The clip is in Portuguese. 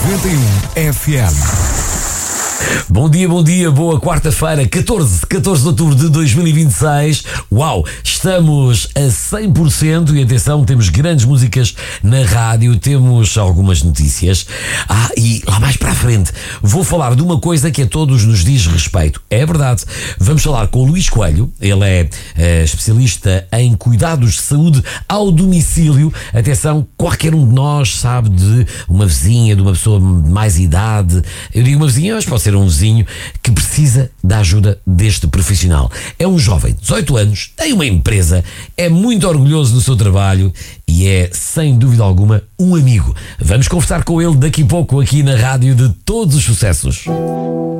91 FM. Bom dia, boa quarta-feira, 14 de outubro de 2026. Uau, estamos a 100% e atenção, temos grandes músicas na rádio, temos algumas notícias. E lá mais para a frente vou falar de uma coisa que a todos nos diz respeito. É verdade, vamos falar com o Luís Coelho, ele é especialista em cuidados de saúde ao domicílio. Atenção, qualquer um de nós sabe de uma vizinha, de uma pessoa de mais idade. Eu digo uma vizinha, mas pode ser um vizinho que precisa da ajuda deste profissional. É um jovem de 18 anos, tem uma empresa, é muito orgulhoso do seu trabalho e é, sem dúvida alguma, um amigo. Vamos conversar com ele daqui a pouco aqui na rádio de todos os sucessos.